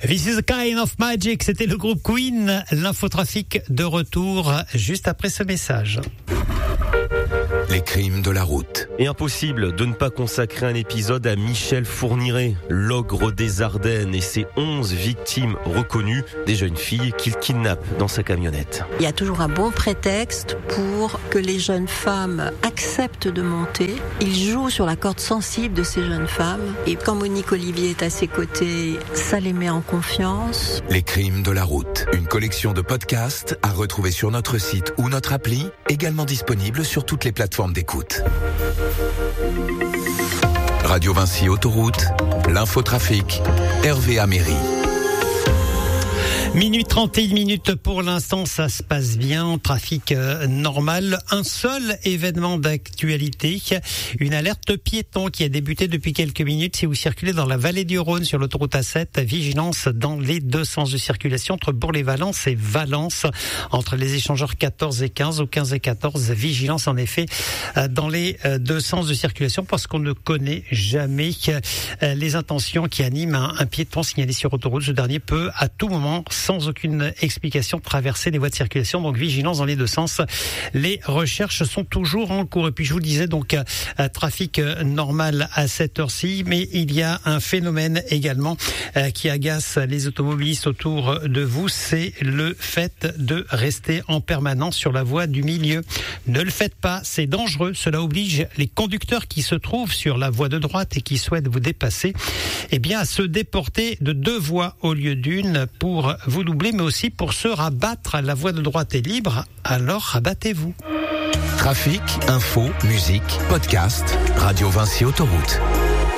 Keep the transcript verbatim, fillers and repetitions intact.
This is a kind of magic, c'était le groupe Queen, l'infotrafic de retour juste après ce message. Les crimes de la route. Et impossible de ne pas consacrer un épisode à Michel Fourniret, l'ogre des Ardennes et ses onze victimes reconnues, des jeunes filles qu'il kidnappe dans sa camionnette. Il y a toujours un bon prétexte pour que les jeunes femmes acceptent de monter. Il joue sur la corde sensible de ces jeunes femmes. Et quand Monique Olivier est à ses côtés, ça les met en confiance. Les crimes de la route. Une collection de podcasts à retrouver sur notre site ou notre appli, également disponible sur toutes les plateformes d'écoute. Radio Vinci Autoroute, l'infotrafic, Hervé Améry. Minuit trente et une minutes pour l'instant, ça se passe bien, trafic euh, normal. Un seul événement d'actualité, une alerte piéton qui a débuté depuis quelques minutes. Si vous circulez dans la vallée du Rhône sur l'autoroute A sept, vigilance dans les deux sens de circulation entre Bourg-les-Valence et Valence, entre les échangeurs quatorze et quinze ou quinze et quatorze. Vigilance en effet euh, dans les euh, deux sens de circulation parce qu'on ne connaît jamais euh, les intentions qui animent un, un piéton signalé sur autoroute. Ce dernier peut à tout moment, sans aucune explication, traverser les voies de circulation. Donc vigilance dans les deux sens. Les recherches sont toujours en cours. Et puis je vous le disais, donc euh, trafic euh, normal à cette heure-ci, mais il y a un phénomène également euh, qui agace les automobilistes autour de vous, c'est le fait de rester en permanence sur la voie du milieu. Ne le faites pas, c'est dangereux. Cela oblige les conducteurs qui se trouvent sur la voie de droite et qui souhaitent vous dépasser, eh bien à se déporter de deux voies au lieu d'une pour vous doubler, mais aussi pour se rabattre. La voie de droite est libre, alors rabattez-vous. Trafic, info, musique, podcast, Radio Vinci Autoroute.